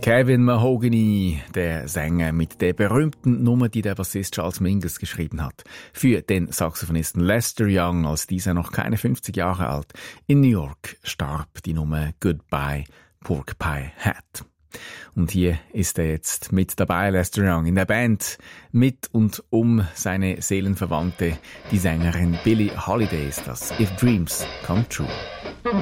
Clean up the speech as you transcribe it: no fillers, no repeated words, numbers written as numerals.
Kevin Mahogany, der Sänger mit der berühmten Nummer, die der Bassist Charles Mingus geschrieben hat, für den Saxophonisten Lester Young, als dieser noch keine 50 Jahre alt in New York starb, die Nummer Goodbye Pork Pie Hat. Und hier ist er jetzt mit dabei, Lester Young, in der Band mit und um seine Seelenverwandte, die Sängerin Billie Holiday ist das, If Dreams Come True.